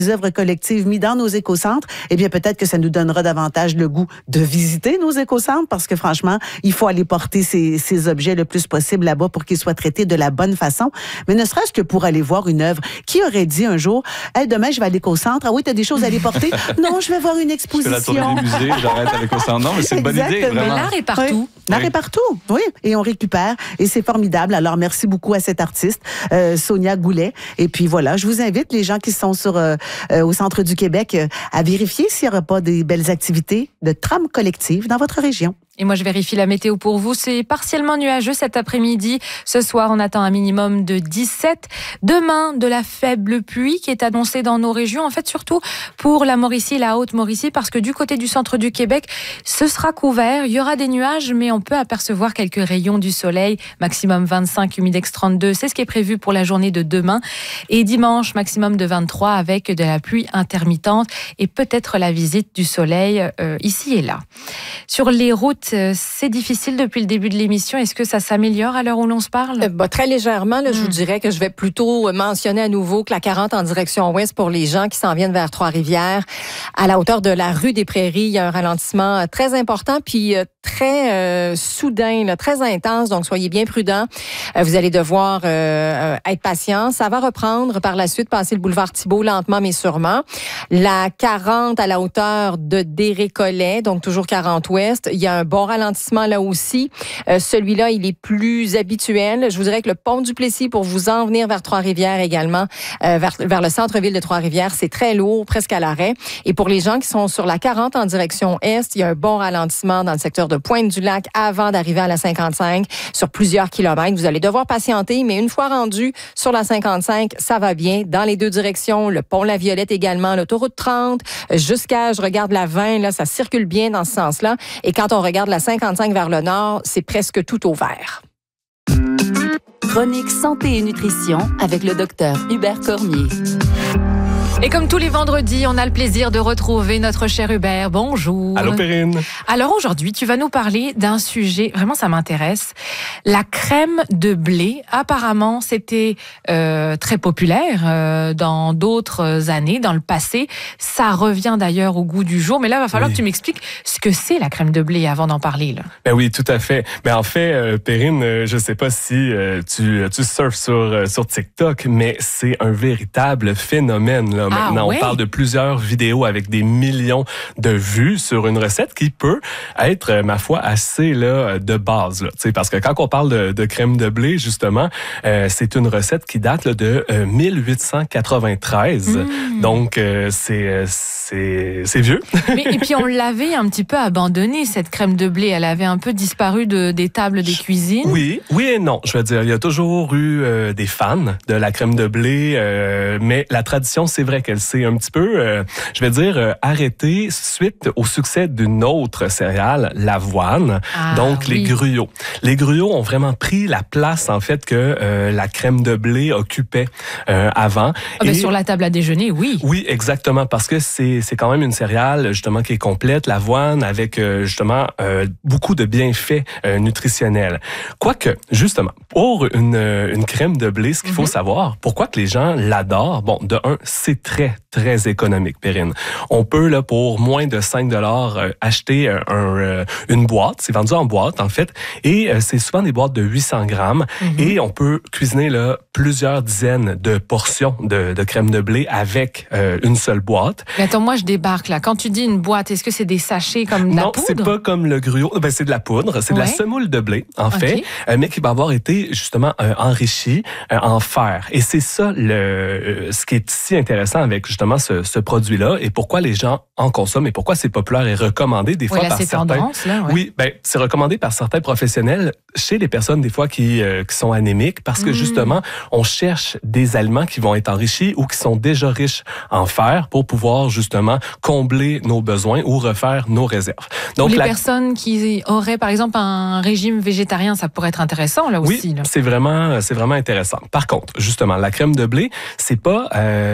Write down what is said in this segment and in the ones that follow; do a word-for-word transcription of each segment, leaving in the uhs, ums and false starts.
œuvres collectives mises dans nos écocentres, eh bien peut-être que ça nous donnera davantage le goût de visiter nos écocentres parce que franchement, il faut aller porter ces, ces objets le plus possible là-bas pour qu'ils soient traités de la bonne façon. Mais ne serait-ce que pour aller voir une œuvre. Qui aurait dit un jour, hey, demain je vais à l'écocentre, ah oui, t'as des choses à aller porter? Non, je vais voir une exposition. Je fais la tournée des musées, j'arrête à l'écocentre. Non, mais c'est une bonne idée, vraiment. Mais l'art est partout. Oui. L'art oui. est partout, oui. Et on récupère et c'est formidable. Alors merci beaucoup à cette artiste, euh, Sonia Goulet. Et puis voilà, je vous invite les gens qui sont sur euh, euh, au centre du Québec euh, à vérifier s'il n'y aura pas des belles activités de tram collective dans votre région. Et moi, je vérifie la météo pour vous. C'est partiellement nuageux cet après-midi. Ce soir, on attend un minimum de dix-sept. Demain, de la faible pluie qui est annoncée dans nos régions. En fait, surtout pour la Mauricie et la Haute-Mauricie, parce que du côté du centre du Québec, ce sera couvert. Il y aura des nuages, mais on peut apercevoir quelques rayons du soleil. Maximum vingt-cinq, humidex trente-deux. C'est ce qui est prévu pour la journée de demain. Et dimanche, maximum de vingt-trois avec de la pluie intermittente et peut-être la visite du soleil euh, ici et là. Sur les routes, c'est difficile depuis le début de l'émission. Est-ce que ça s'améliore à l'heure où l'on se parle? Euh, bah, très légèrement. Là, mmh. Je vous dirais que je vais plutôt mentionner à nouveau que la quarante en direction ouest pour les gens qui s'en viennent vers Trois-Rivières, à la hauteur de la rue des Prairies, il y a un ralentissement très important puis euh, très euh, soudain, là, très intense. Donc, soyez bien prudents. Euh, vous allez devoir euh, être patient. Ça va reprendre par la suite, passer le boulevard Thibault lentement mais sûrement. La quarante à la hauteur de Desrécollets, donc toujours quarante ouest. Il y a un bon ralentissement là aussi. Euh, celui-là, il est plus habituel. Je vous dirais que le pont du Plessis pour vous en venir vers Trois-Rivières également, euh, vers, vers le centre-ville de Trois-Rivières, c'est très lourd, presque à l'arrêt. Et pour les gens qui sont sur la quarante en direction est, il y a un bon ralentissement dans le secteur de Pointe-du-Lac avant d'arriver à la cinquante-cinq sur plusieurs kilomètres. Vous allez devoir patienter, mais une fois rendu sur la cinquante-cinq, ça va bien dans les deux directions. Le pont La Violette également, l'autoroute trente, jusqu'à, je regarde la vingt, là, ça circule bien dans ce sens-là. Et quand on regarde la cinquante-cinq vers le nord, c'est presque tout au vert. Chronique santé et nutrition avec le docteur Hubert Cormier. Et comme tous les vendredis, on a le plaisir de retrouver notre cher Hubert. Bonjour. Allô, Perrine. Alors aujourd'hui, tu vas nous parler d'un sujet, vraiment ça m'intéresse, la crème de blé. Apparemment, c'était euh, très populaire euh, dans d'autres années, dans le passé. Ça revient d'ailleurs au goût du jour. Mais là, il va falloir oui. que tu m'expliques ce que c'est la crème de blé avant d'en parler. Là. Ben oui, tout à fait. Ben en fait, euh, Perrine, euh, je sais pas si euh, tu, tu surfes sur, euh, sur TikTok, mais c'est un véritable phénomène, là. Ah, Maintenant, ouais? on parle de plusieurs vidéos avec des millions de vues sur une recette qui peut être, ma foi, assez là, de base. Là, parce que quand on parle de, de crème de blé, justement, euh, c'est une recette qui date là, de euh, mille huit cent quatre-vingt-treize. Mmh. Donc, euh, c'est, c'est, c'est vieux. Mais, et puis, on l'avait un petit peu abandonnée, cette crème de blé. Elle avait un peu disparu de, des tables des cuisines. Oui, oui et non. Je veux dire, il y a toujours eu euh, des fans de la crème de blé, euh, mais la tradition, c'est vrai qu'elle s'est un petit peu, euh, je vais dire, euh, arrêtée suite au succès d'une autre céréale, l'avoine, ah, donc oui. les gruyots. Les gruyots ont vraiment pris la place, en fait, que euh, la crème de blé occupait euh, avant. Ah, ben, sur la table à déjeuner, oui. Oui, exactement, parce que c'est, c'est quand même une céréale, justement, qui est complète, l'avoine, avec, euh, justement, euh, beaucoup de bienfaits euh, nutritionnels. Quoique, justement, pour une, une crème de blé, ce qu'il mm-hmm. faut savoir, pourquoi que les gens l'adorent, bon, de un, c'est très, très économique, Perrine. On peut, là, pour moins de cinq dollars, euh, acheter un, un, une boîte. C'est vendu en boîte, en fait. Et euh, c'est souvent des boîtes de huit cents grammes. Mm-hmm. Et on peut cuisiner, là, plusieurs dizaines de portions de, de crème de blé avec euh, une seule boîte. Mais attends, moi, je débarque, là. Quand tu dis une boîte, est-ce que c'est des sachets comme de la non, poudre? Non, c'est pas comme le gruau. Ben, c'est de la poudre. C'est ouais. de la semoule de blé, en okay. fait. Euh, mais qui va avoir été, justement, euh, enrichie euh, en fer. Et c'est ça, le, euh, ce qui est si intéressant avec, justement, ce, ce produit-là et pourquoi les gens en consomment et pourquoi c'est populaire et recommandé des fois oui, là, par c'est certains. Tendance, là, ouais. Oui, ben c'est recommandé par certains professionnels chez les personnes des fois qui euh, qui sont anémiques parce que mmh. justement on cherche des aliments qui vont être enrichis ou qui sont déjà riches en fer pour pouvoir justement combler nos besoins ou refaire nos réserves. Donc les la... personnes qui auraient par exemple un régime végétarien, ça pourrait être intéressant là oui, aussi. Oui, c'est vraiment c'est vraiment intéressant. Par contre, justement, la crème de blé, c'est pas euh, comme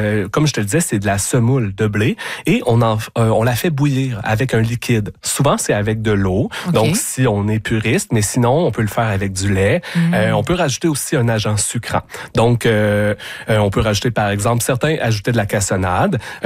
comme je te le disais, c'est de la semoule de blé et on, en, euh, on la fait bouillir avec un liquide. Souvent, c'est avec de l'eau. Okay. Donc, si on est puriste, mais sinon, on peut le faire avec du lait. Mmh. Euh, on peut rajouter aussi un agent sucrant. Donc, euh, euh, on peut rajouter, par exemple, certains ajoutaient de la cassonade.